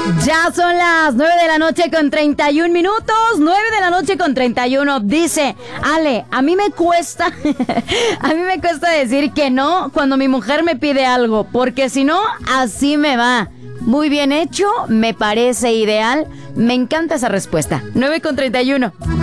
Ya son las 9 de la noche con 31 minutos. 9 de la noche con 31. Dice, Ale, a mí me cuesta decir que no cuando mi mujer me pide algo, porque si no, así me va. Muy bien hecho, me parece ideal. Me encanta esa respuesta. 9 con 31.